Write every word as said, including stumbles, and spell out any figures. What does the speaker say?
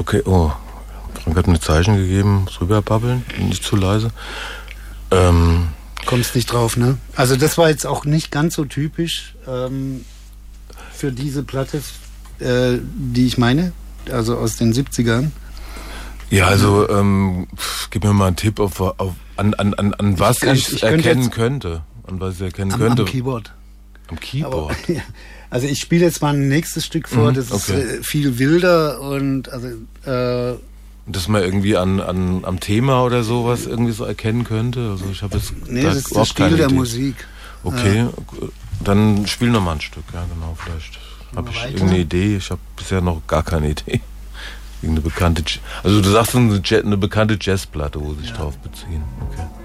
Okay, oh. Frank hat mir ein Zeichen gegeben, rüberbabbeln, nicht zu leise. Ähm... Kommst nicht drauf, ne? Also das war jetzt auch nicht ganz so typisch ähm, für diese Platte, äh, die ich meine, also aus den siebzigern. Ja, also ähm, gib mir mal einen Tipp auf, auf, an, an, an, an was ich, kann, ich, ich erkennen könnte. An was ich erkennen am, könnte. Am Keyboard. Am Keyboard? Aber, ja. Also ich spiele jetzt mal ein nächstes Stück vor, mhm, das okay. ist äh, viel wilder und also äh, dass man irgendwie an, an am Thema oder sowas irgendwie so erkennen könnte. Also ich habe jetzt nee, das ist der Stil der Musik. Okay, ja. Dann spiel noch mal ein Stück, ja genau, vielleicht habe ich weiter? Irgendeine Idee. Ich habe bisher noch gar keine Idee. Irgendeine bekannte, also du sagst eine, eine bekannte Jazzplatte, wo sich ja. drauf beziehen. Okay.